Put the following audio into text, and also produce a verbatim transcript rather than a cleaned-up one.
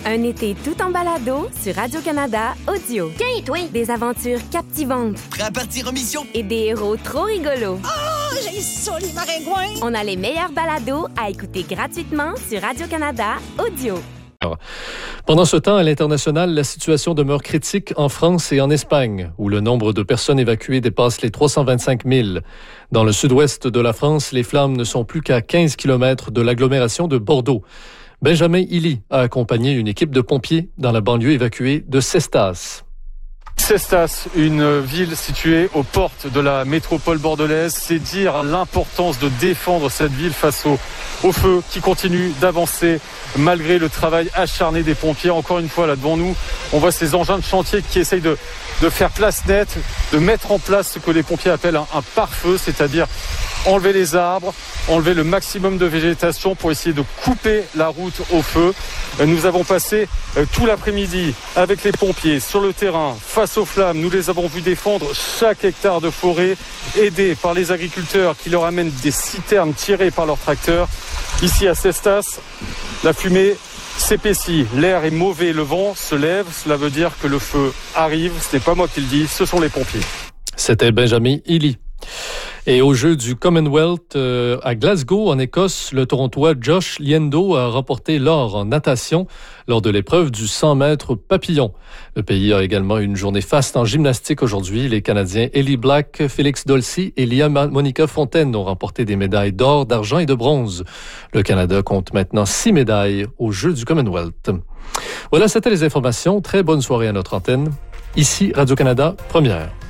Un été tout en balado sur Radio-Canada Audio. Tiens, toi! Des aventures captivantes. Prêt à partir en mission? Et des héros trop rigolos. Oh, j'ai ça, les maringouins! On a les meilleurs balados à écouter gratuitement sur Radio-Canada Audio. Pendant ce temps, à l'international, la situation demeure critique en France et en Espagne, où le nombre de personnes évacuées dépasse les trois cent vingt-cinq mille. Dans le sud-ouest de la France, les flammes ne sont plus qu'à quinze kilomètres de l'agglomération de Bordeaux. Benjamin Hilly a accompagné une équipe de pompiers dans la banlieue évacuée de Cestas. Cestas, une ville située aux portes de la métropole bordelaise, c'est dire l'importance de défendre cette ville face au, au feu qui continue d'avancer malgré le travail acharné des pompiers. Encore une fois, là devant nous, on voit ces engins de chantier qui essayent de, de faire place nette, de mettre en place ce que les pompiers appellent un, un pare-feu, c'est-à-dire enlever les arbres, enlever le maximum de végétation pour essayer de couper la route au feu. Nous avons passé tout l'après-midi avec les pompiers sur le terrain, face aux flammes. Nous les avons vus défendre chaque hectare de forêt, aidés par les agriculteurs qui leur amènent des citernes tirées par leurs tracteurs. Ici à Cestas, la fumée s'épaissit, l'air est mauvais, le vent se lève. Cela veut dire que le feu arrive. Ce n'est pas moi qui le dis, ce sont les pompiers. C'était Benjamin Hilly. Et aux Jeux du Commonwealth euh, à Glasgow, en Écosse, le Torontois Josh Liendo a remporté l'or en natation lors de l'épreuve du cent mètres papillon. Le pays a également une journée faste en gymnastique aujourd'hui. Les Canadiens Ellie Black, Félix Dolcy et Lia Monica Fontaine ont remporté des médailles d'or, d'argent et de bronze. Le Canada compte maintenant six médailles aux Jeux du Commonwealth. Voilà, c'était les informations. Très bonne soirée à notre antenne. Ici Radio-Canada, première.